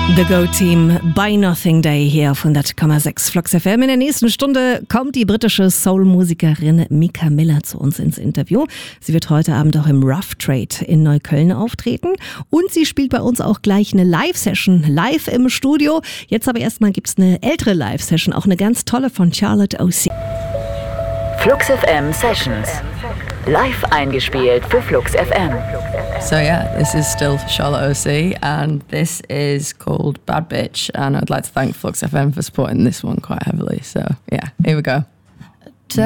The Go-Team Buy Nothing Day hier auf 100,6 Flux FM. In der nächsten Stunde kommt die britische Soul-Musikerin Mika Miller zu uns ins Interview. Sie wird heute Abend auch im Rough Trade in Neukölln auftreten. Und sie spielt bei uns auch gleich eine Live-Session, live im Studio. Jetzt aber erstmal gibt es eine ältere Live-Session, auch eine ganz tolle von Charlotte O.C. Flux FM Sessions. Live eingespielt für Flux FM. So yeah, this is still Charlotte O.C. and this is called Bad Bitch, and I'd like to thank Flux FM for supporting this one quite heavily. So yeah, here we go.